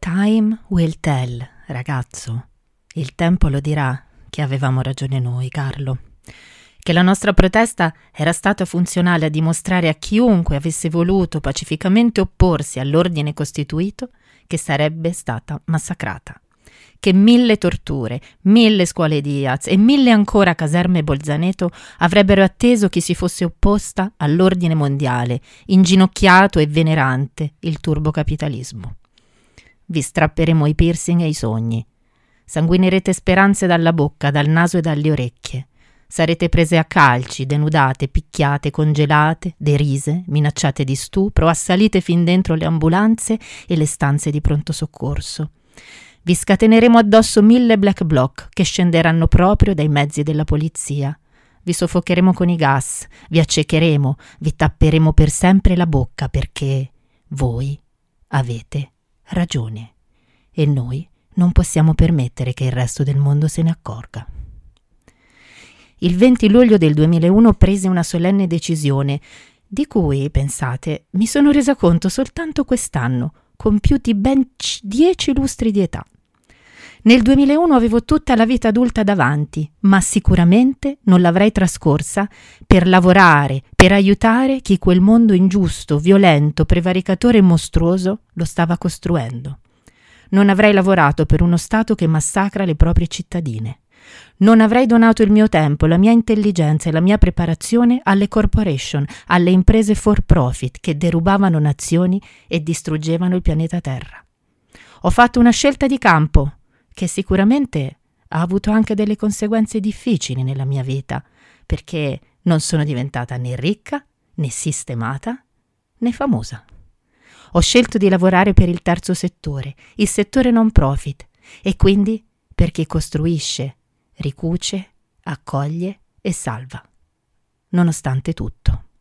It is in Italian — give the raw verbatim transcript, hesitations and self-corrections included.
Time will tell, ragazzo. Il tempo lo dirà che avevamo ragione noi, Carlo. Che la nostra protesta era stata funzionale a dimostrare a chiunque avesse voluto pacificamente opporsi all'ordine costituito che sarebbe stata massacrata. Che mille torture, mille scuole di Diaz e mille ancora caserme Bolzaneto avrebbero atteso chi si fosse opposta all'ordine mondiale, inginocchiato e venerante il turbocapitalismo. Vi strapperemo i piercing e i sogni. Sanguinerete speranze dalla bocca, dal naso e dalle orecchie. Sarete prese a calci, denudate, picchiate, congelate, derise, minacciate di stupro, assalite fin dentro le ambulanze e le stanze di pronto soccorso. Vi scateneremo addosso mille black bloc che scenderanno proprio dai mezzi della polizia. Vi soffocheremo con i gas, vi accecheremo, vi tapperemo per sempre la bocca perché voi avete ragione e noi non possiamo permettere che il resto del mondo se ne accorga. Il venti luglio del duemilauno presi una solenne decisione, di cui, pensate, mi sono resa conto soltanto quest'anno, compiuti ben dieci lustri di età. Nel duemilauno avevo tutta la vita adulta davanti, ma sicuramente non l'avrei trascorsa per lavorare, per aiutare chi quel mondo ingiusto, violento, prevaricatore e mostruoso lo stava costruendo. Non avrei lavorato per uno Stato che massacra le proprie cittadine. Non avrei donato il mio tempo, la mia intelligenza e la mia preparazione alle corporation, alle imprese for profit che derubavano nazioni e distruggevano il pianeta Terra. Ho fatto una scelta di campo che sicuramente ha avuto anche delle conseguenze difficili nella mia vita, perché non sono diventata né ricca, né sistemata, né famosa. Ho scelto di lavorare per il terzo settore, il settore non profit, e quindi per chi costruisce, ricuce, accoglie e salva, nonostante tutto.